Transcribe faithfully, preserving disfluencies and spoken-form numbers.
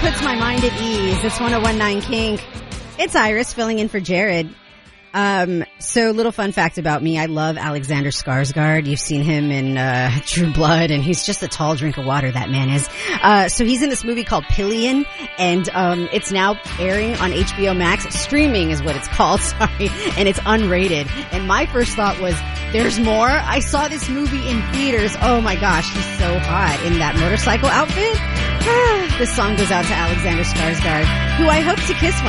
puts my mind at ease. It's one oh one point nine Kink. It's Iris filling in for Jared. Um, so little fun fact about me. I love Alexander Skarsgård. You've seen him in, uh, True Blood, and he's just a tall drink of water, that man is. Uh, so he's in this movie called Pillion, and, um, it's now airing on H B O Max. Streaming is what it's called, sorry. And it's unrated. And my first thought was, there's more? I saw this movie in theaters. Oh my gosh, he's so hot in that motorcycle outfit. This song goes out to Alexander Skarsgård, who I hope to kiss one